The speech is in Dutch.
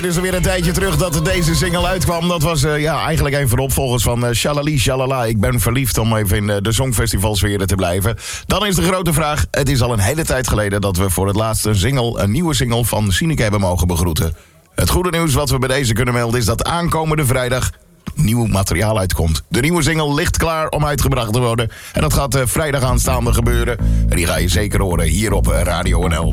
is er weer een tijdje terug dat deze single uitkwam. Dat was eigenlijk een van de opvolgers van Shalali Shalala. Ik ben verliefd, om even in de songfestivalsferen te blijven. Dan is de grote vraag, het is al een hele tijd geleden dat we voor het laatst een nieuwe single van Sineke hebben mogen begroeten. Het goede nieuws wat we bij deze kunnen melden is dat aankomende vrijdag nieuw materiaal uitkomt. De nieuwe single ligt klaar om uitgebracht te worden. En dat gaat vrijdag aanstaande gebeuren. En die ga je zeker horen hier op Radio NL.